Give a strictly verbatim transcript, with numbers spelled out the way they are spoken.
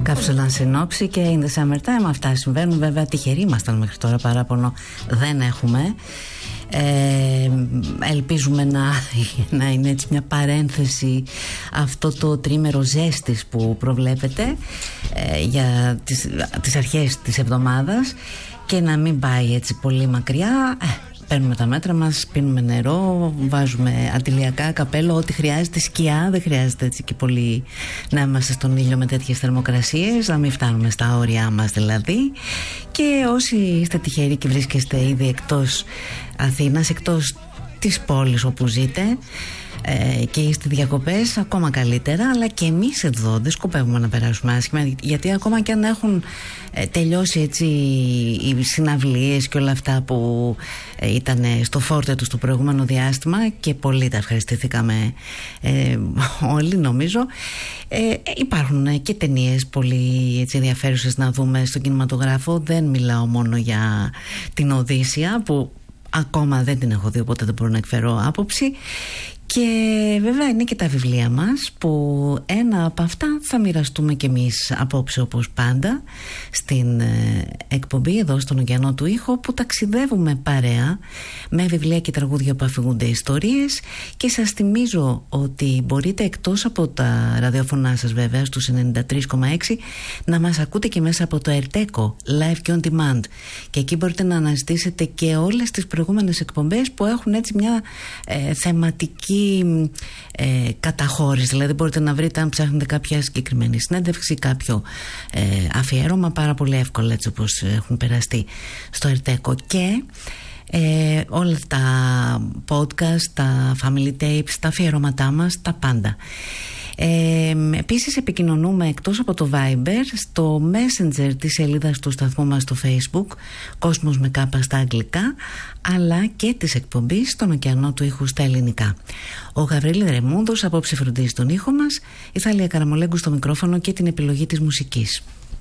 Κάψουλα συνόψη και in the summertime. Αυτά συμβαίνουν, βέβαια. Τυχεροί ήμασταν μέχρι τώρα, παράπονο δεν έχουμε. Ε, ελπίζουμε να, να είναι έτσι μια παρένθεση αυτό το τρίμερο ζέστης που προβλέπετε ε, για τις, τις αρχές της εβδομάδας και να μην πάει έτσι πολύ μακριά. ε, Παίρνουμε τα μέτρα μας, πίνουμε νερό, βάζουμε αντιλιακά, καπέλο, ό,τι χρειάζεται, σκιά. Δεν χρειάζεται έτσι και πολύ να είμαστε στον ήλιο με τέτοιες θερμοκρασίες, να μην φτάνουμε στα όρια μας δηλαδή. Και όσοι είστε τυχεροί και βρίσκεστε ήδη εκτός Αθήνας, εκτός της πόλης όπου ζείτε ε, και είστε διακοπές, ακόμα καλύτερα. Αλλά και εμείς εδώ δεν σκοπεύουμε να περάσουμε άσχημα, γιατί ακόμα και αν έχουν ε, τελειώσει έτσι οι συναυλίες και όλα αυτά που ε, ήταν στο φόρτε τους το προηγούμενο διάστημα, και πολύ τα ευχαριστηθήκαμε ε, όλοι νομίζω, ε, υπάρχουν και ταινίες πολύ έτσι ενδιαφέρουσες να δούμε στον κινηματογράφο. Δεν μιλάω μόνο για την Οδύσσεια που ακόμα δεν την έχω δει, οπότε δεν μπορώ να εκφέρω άποψη. Και βέβαια είναι και τα βιβλία μας, που ένα από αυτά θα μοιραστούμε κι εμείς απόψε, όπως πάντα στην ε, εκπομπή εδώ στον Ωκεανό του Ήχου, που ταξιδεύουμε παρέα με βιβλία και τραγούδια που αφηγούνται ιστορίες. Και σας θυμίζω ότι μπορείτε, εκτός από τα ραδιοφωνά σας βέβαια στους ενενήντα τρία κόμμα έξι, να μας ακούτε και μέσα από το Ερτέκο Live και On Demand, και εκεί μπορείτε να αναζητήσετε και όλες τις προηγούμενες εκπομπές που έχουν έτσι μια ε, θεματική Ε, καταχώρηση. Δηλαδή μπορείτε να βρείτε, αν ψάχνετε κάποια συγκεκριμένη συνέντευξη, κάποιο ε, αφιέρωμα, πάρα πολύ εύκολα, έτσι όπως έχουν περαστεί στο Ερτέκο. Και ε, όλα τα podcast, τα family tapes, τα αφιερώματά μας, τα πάντα. Ε, επίσης επικοινωνούμε εκτός από το Viber στο Messenger της σελίδας του σταθμού μας στο Facebook, Κόσμος με κάπα στα αγγλικά, αλλά και της εκπομπής στον Ωκεανό του Ήχου στα ελληνικά. Ο Γαβρίλη Ρεμούδος απόψε φροντίζει τον ήχο μας, η Θάλια Καραμολέγκου στο μικρόφωνο και την επιλογή της μουσικής.